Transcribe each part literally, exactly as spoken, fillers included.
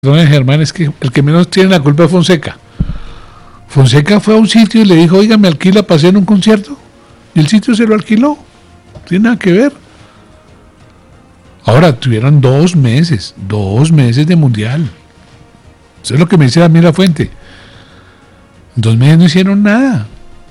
Perdón, Germán, es que el que menos tiene la culpa es Fonseca. Fonseca fue a un sitio y le dijo, oiga, me alquila para hacer un concierto. Y el sitio se lo alquiló. No tiene nada que ver. Ahora, tuvieron dos meses, dos meses de mundial. Eso es lo que me dice a mí la fuente. En dos meses no hicieron nada.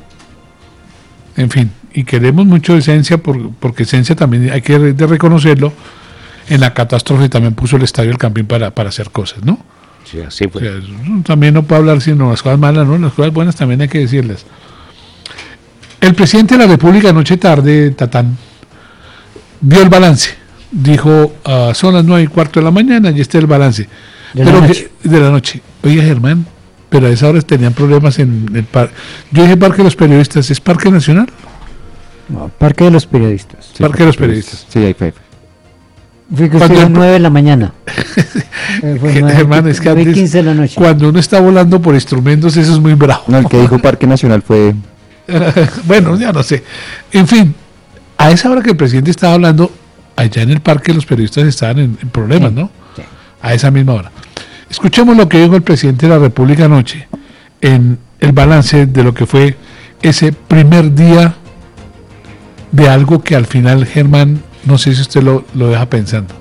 En fin, y queremos mucho Esencia, por, porque Esencia también hay que de reconocerlo. En la catástrofe también puso el Estadio El Campín para, para hacer cosas, ¿no? Sí, así fue. O sea, también no puedo hablar sino las cosas malas, ¿no? Las cosas buenas también hay que decirlas. El presidente de la República anoche tarde, Tatán, dio el balance. Dijo, uh, son las nueve y cuarto de la mañana y este es el balance. De pero la noche. Que, de la noche. Oiga, Germán, pero a esa hora tenían problemas en el parque. Yo dije Parque de los Periodistas, ¿es Parque Nacional? No, Parque de los Periodistas. Sí, Parque de los Periodistas. Sí, ahí fue. Fui que estoy a las nueve de la mañana. eh, fue nueve, Germán, es que antes, quince de la noche. Cuando uno está volando por instrumentos, eso es muy bravo. No, el que dijo Parque Nacional fue... Bueno, ya no sé. En fin, a esa hora que el presidente estaba hablando, allá en el parque los periodistas estaban en, en problemas, Sí, ¿no? sí. A esa misma hora. Escuchemos lo que dijo el presidente de la República anoche en el balance de lo que fue ese primer día de algo que al final, Germán, no sé si usted lo, lo deja pensando.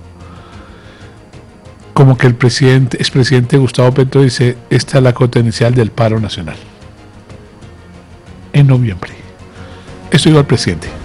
Como que el presidente, expresidente Gustavo Petro dice, esta es la cota inicial del paro nacional. En noviembre. Eso dijo el presidente.